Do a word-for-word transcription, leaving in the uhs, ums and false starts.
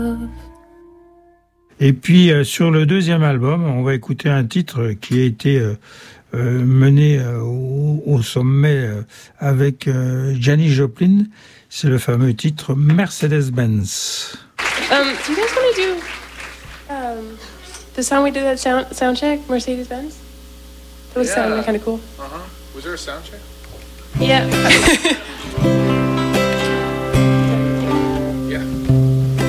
Et puis euh, sur le deuxième album, on va écouter un titre qui a été euh, euh, mené euh, au, au sommet euh, avec euh, Janis Joplin. C'est le fameux titre Mercedes-Benz. Um, do you guys want to do um, the song we did at sound, sound check, Mercedes-Benz? That was Yeah. sounding kind of cool. Uh-huh. Was there a sound check? Yeah. Yeah.